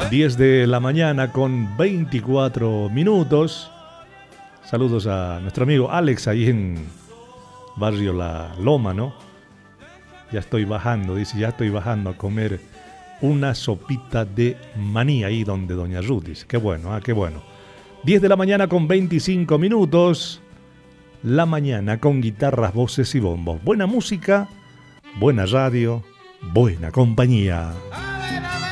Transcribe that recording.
10 de la mañana con 24 minutos. Saludos a nuestro amigo Alex ahí en Barrio La Loma, ¿no? Ya estoy bajando, dice, ya estoy bajando a comer una sopita de maní ahí donde Doña Ruth dice. Qué bueno, qué bueno. 10 de la mañana con 25 minutos. La mañana con guitarras, voces y bombos. Buena música, buena radio, buena compañía.